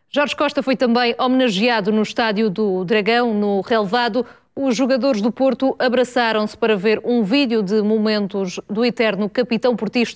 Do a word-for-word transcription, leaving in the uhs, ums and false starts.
Jorge Costa foi também homenageado no Estádio do Dragão, no relvado. Os jogadores do Porto abraçaram-se para ver um vídeo de momentos do eterno capitão portista.